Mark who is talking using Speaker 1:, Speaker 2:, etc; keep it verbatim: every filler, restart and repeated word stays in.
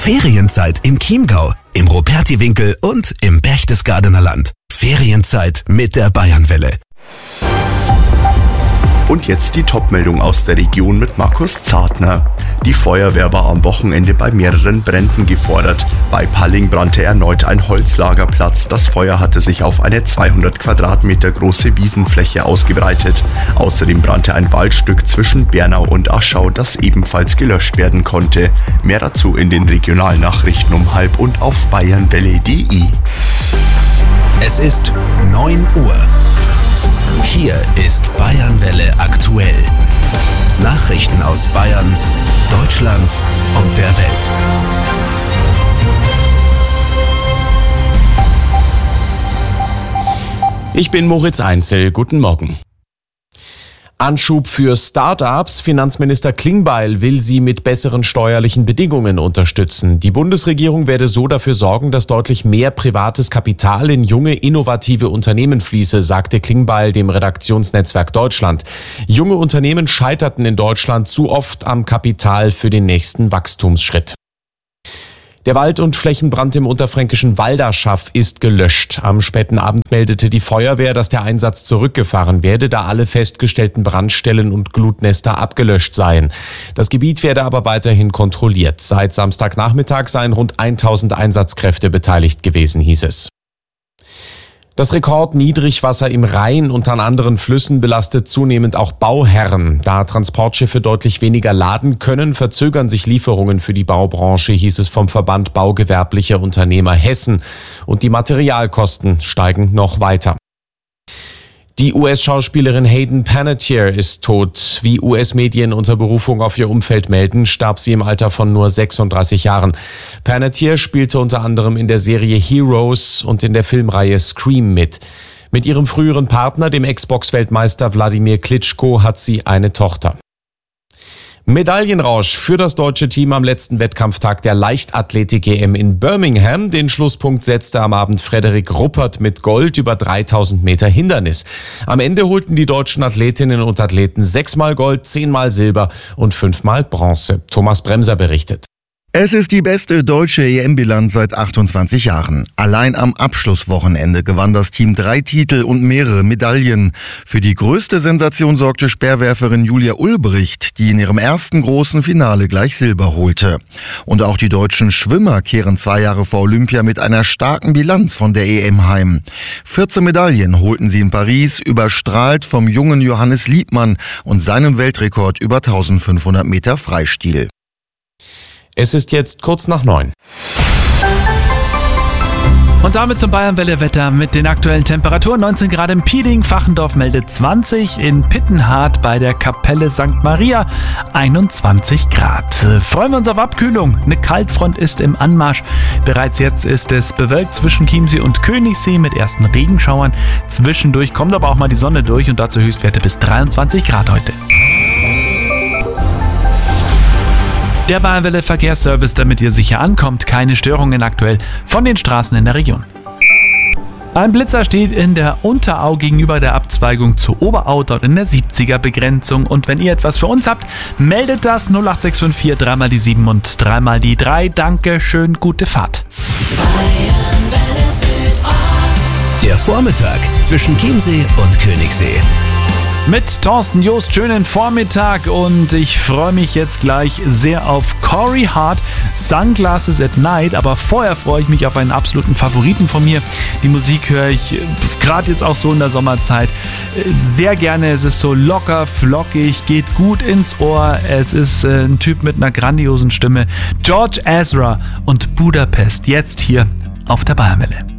Speaker 1: Ferienzeit im Chiemgau, im Rupertiwinkel und im Berchtesgadener Land. Ferienzeit mit der Bayernwelle.
Speaker 2: Und jetzt die Top-Meldung aus der Region mit Markus Zartner. Die Feuerwehr war am Wochenende bei mehreren Bränden gefordert. Bei Palling brannte erneut ein Holzlagerplatz. Das Feuer hatte sich auf eine zweihundert Quadratmeter große Wiesenfläche ausgebreitet. Außerdem brannte ein Waldstück zwischen Bernau und Aschau, das ebenfalls gelöscht werden konnte. Mehr dazu in den Regionalnachrichten um halb und auf bayernwelle punkt de.
Speaker 1: Es ist neun Uhr. Hier ist Bayernwelle aktuell. Nachrichten aus Bayern, Deutschland und der Welt.
Speaker 3: Ich bin Moritz Einzel. Guten Morgen. Anschub für Start-ups. Finanzminister Klingbeil will sie mit besseren steuerlichen Bedingungen unterstützen. Die Bundesregierung werde so dafür sorgen, dass deutlich mehr privates Kapital in junge, innovative Unternehmen fließe, sagte Klingbeil dem Redaktionsnetzwerk Deutschland. Junge Unternehmen scheiterten in Deutschland zu oft am Kapital für den nächsten Wachstumsschritt. Der Wald- und Flächenbrand im unterfränkischen Walderschaff ist gelöscht. Am späten Abend meldete die Feuerwehr, dass der Einsatz zurückgefahren werde, da alle festgestellten Brandstellen und Glutnester abgelöscht seien. Das Gebiet werde aber weiterhin kontrolliert. Seit Samstagnachmittag seien rund tausend Einsatzkräfte beteiligt gewesen, hieß es. Das Rekordniedrigwasser im Rhein und an anderen Flüssen belastet zunehmend auch Bauherren. Da Transportschiffe deutlich weniger laden können, verzögern sich Lieferungen für die Baubranche, hieß es vom Verband Baugewerblicher Unternehmer Hessen. Und die Materialkosten steigen noch weiter. Die U S-Schauspielerin Hayden Panettiere ist tot. Wie U S-Medien unter Berufung auf ihr Umfeld melden, starb sie im Alter von nur sechsunddreißig Jahren. Panettiere spielte unter anderem in der Serie Heroes und in der Filmreihe Scream mit. Mit ihrem früheren Partner, dem Xbox-Weltmeister Wladimir Klitschko, hat sie eine Tochter. Medaillenrausch für das deutsche Team am letzten Wettkampftag der Leichtathletik-E M in Birmingham. Den Schlusspunkt setzte am Abend Frederik Ruppert mit Gold über dreitausend Meter Hindernis. Am Ende holten die deutschen Athletinnen und Athleten sechsmal Gold, zehnmal Silber und fünfmal Bronze. Thomas Bremser berichtet.
Speaker 4: Es ist die beste deutsche E M-Bilanz seit achtundzwanzig Jahren. Allein am Abschlusswochenende gewann das Team drei Titel und mehrere Medaillen. Für die größte Sensation sorgte Speerwerferin Julia Ulbricht, die in ihrem ersten großen Finale gleich Silber holte. Und auch die deutschen Schwimmer kehren zwei Jahre vor Olympia mit einer starken Bilanz von der E M heim. vierzehn Medaillen holten sie in Paris, überstrahlt vom jungen Johannes Liebmann und seinem Weltrekord über eintausendfünfhundert Meter Freistil.
Speaker 3: Es ist jetzt kurz nach neun.
Speaker 5: Und damit zum Bayernwelle-Wetter mit den aktuellen Temperaturen. neunzehn Grad in Pieling, Fachendorf meldet zwanzig, in Pittenhardt bei der Kapelle Sankt Maria einundzwanzig Grad. Freuen wir uns auf Abkühlung. Eine Kaltfront ist im Anmarsch. Bereits jetzt ist es bewölkt zwischen Chiemsee und Königssee mit ersten Regenschauern. Zwischendurch kommt aber auch mal die Sonne durch und dazu Höchstwerte bis dreiundzwanzig Grad heute. Der Bayernwelle Verkehrsservice, damit ihr sicher ankommt. Keine Störungen aktuell von den Straßen in der Region. Ein Blitzer steht in der Unterau gegenüber der Abzweigung zur Oberau, dort in der siebziger Begrenzung. Und wenn ihr etwas für uns habt, meldet das null acht sechs fünf vier, dreimal die sieben und dreimal die drei. Danke, schön, gute Fahrt.
Speaker 1: Der Vormittag zwischen Chiemsee und Königssee.
Speaker 5: Mit Thorsten Joost, schönen Vormittag und ich freue mich jetzt gleich sehr auf Corey Hart, Sunglasses at Night, aber vorher freue ich mich auf einen absoluten Favoriten von mir. Die Musik höre ich gerade jetzt auch so in der Sommerzeit sehr gerne. Es ist so locker, flockig, geht gut ins Ohr. Es ist ein Typ mit einer grandiosen Stimme. George Ezra und Budapest, jetzt hier auf der Bayernwelle.